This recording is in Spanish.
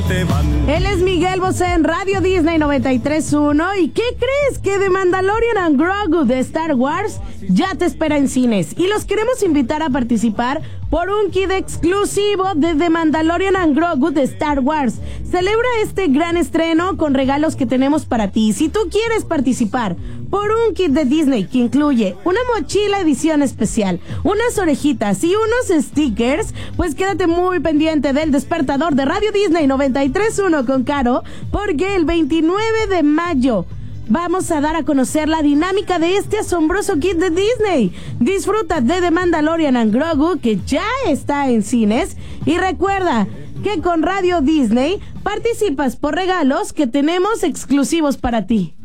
te van. Él es Miguel Bosé en Radio Disney 93.1. ¿Y qué crees? Que The Mandalorian and Grogu de Star Wars ya te espera en cines. Y los queremos invitar a participar por un kit exclusivo de The Mandalorian and Grogu de Star Wars. Celebra este gran estreno con regalos que tenemos para ti. Si tú quieres participar por un kit de Disney que incluye una mochila edición especial, unas orejitas y unos stickers, pues quédate muy pendiente del despertador de Radio Disney 93.1 con Caro, porque el 29 de mayo vamos a dar a conocer la dinámica de este asombroso kit de Disney. Disfruta de The Mandalorian and Grogu, que ya está en cines, y recuerda que con Radio Disney participas por regalos que tenemos exclusivos para ti.